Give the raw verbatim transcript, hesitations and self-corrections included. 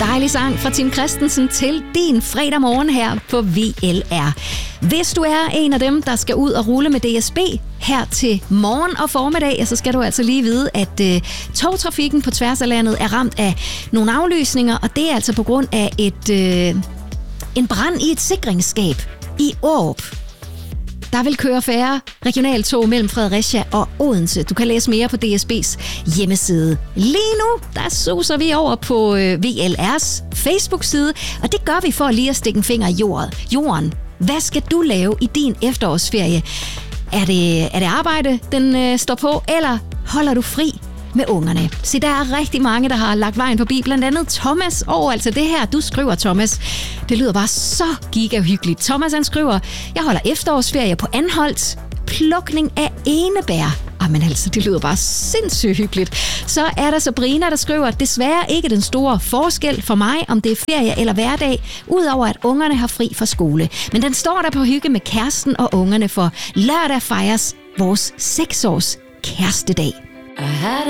Dejlig sang fra Tim Christensen til din fredag morgen her på V L R. Hvis du er en af dem, der skal ud og rulle med D S B her til morgen og formiddag, så skal du altså lige vide, at øh, togtrafikken på tværs af landet er ramt af nogle aflysninger, og det er altså på grund af et, øh, en brand i et sikringsskab i Aarup. Der vil køre færre regionaltog mellem Fredericia og Odense. Du kan læse mere på D S B's hjemmeside. Lige nu, der suser vi over på V L R's Facebook-side, og det gør vi for lige at stikke en finger i jorden. Jorden, hvad skal du lave i din efterårsferie? Er det, er det arbejde, den øh, står på, eller holder du fri med ungerne? Så der er rigtig mange, der har lagt vejen forbi, blandt andet Thomas. Og altså det her, du skriver, Thomas, det lyder bare så gigahyggeligt. Thomas, han skriver, jeg holder efterårsferie på Anholt. Plukning af enebær. Jamen altså, det lyder bare sindssygt hyggeligt. Så er der Sabrina, der skriver, desværre ikke den store forskel for mig, om det er ferie eller hverdag, udover at ungerne har fri fra skole. Men den står der på hygge med kæresten og ungerne, for lørdag fejres vores seks års kærestedag.